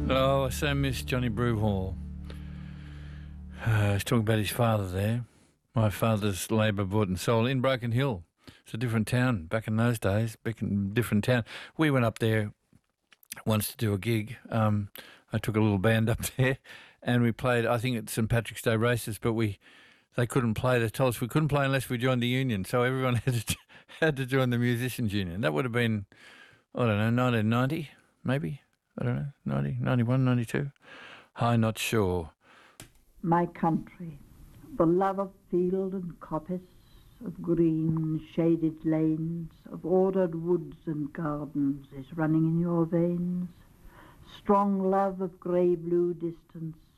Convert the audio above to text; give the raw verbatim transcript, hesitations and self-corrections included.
Oh, I so miss Johnny Brewhall. Uh, he's talking about his father there. My father's labour bought and sold in Broken Hill. It's a different town back in those days, back in different town. We went up there once to do a gig. Um, I took a little band up there and we played, I think, at St Patrick's Day races, but we they couldn't play. They told us we couldn't play unless we joined the union, so everyone had to, had to join the musicians union. That would have been, I don't know, nineteen ninety, maybe? I don't know, ninety, ninety-one, ninety-two? I'm not sure. My country, the love of field and coppice, of green shaded lanes, of ordered woods and gardens is running in your veins. Strong love of grey blue distance,